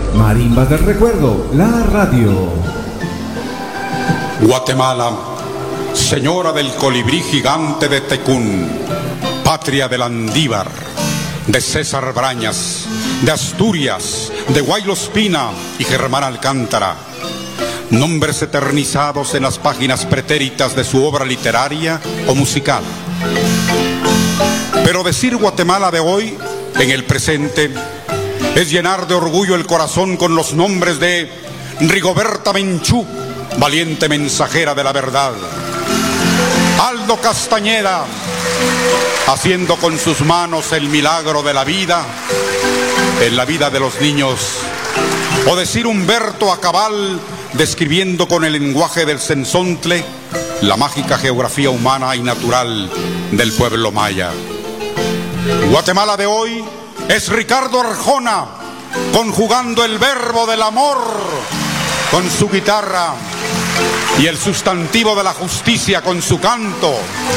Marimbas del Recuerdo, la radio. Guatemala, señora del colibrí gigante de Tecún, patria del Andívar, de César Brañas, de Asturias, de Guaylo Espina y Germán Alcántara, nombres eternizados en las páginas pretéritas de su obra literaria o musical. Pero decir Guatemala de hoy, en el presente, es llenar de orgullo el corazón con los nombres de Rigoberta Menchú, valiente mensajera de la verdad; Aldo Castañeda, haciendo con sus manos el milagro de la vida en la vida de los niños; o decir Humberto Acabal, describiendo con el lenguaje del Cenzontle la mágica geografía humana y natural del pueblo maya. Guatemala de hoy es Ricardo Arjona, conjugando el verbo del amor con su guitarra y el sustantivo de la justicia con su canto.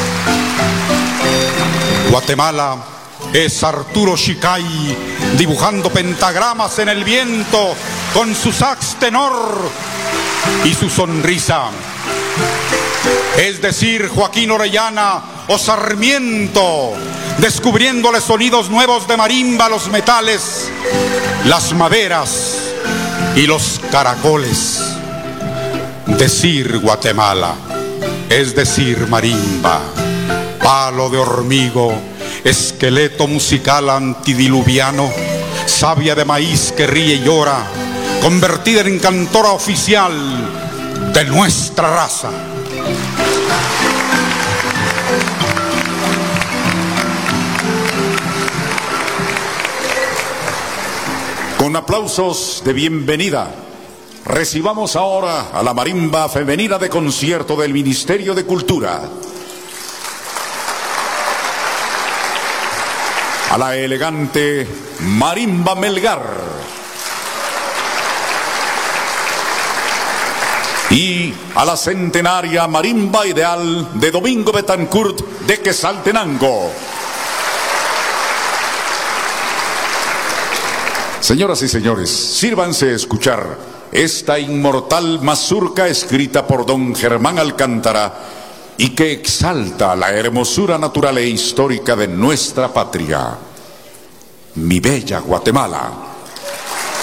Guatemala es Arturo Chicay, dibujando pentagramas en el viento con su sax tenor y su sonrisa. Es decir, Joaquín Orellana o Sarmiento, descubriéndole sonidos nuevos de marimba, los metales, las maderas y los caracoles. Decir Guatemala es decir marimba, palo de hormigo, esqueleto musical antidiluviano, savia de maíz que ríe y llora, convertida en cantora oficial de nuestra raza. Con aplausos de bienvenida, recibamos ahora a la marimba femenina de concierto del Ministerio de Cultura, a la elegante Marimba Melgar y a la centenaria Marimba Ideal de Domingo Betancourt de Quetzaltenango. Señoras y señores, sírvanse a escuchar esta inmortal mazurca escrita por don Germán Alcántara y que exalta la hermosura natural e histórica de nuestra patria. Mi bella Guatemala.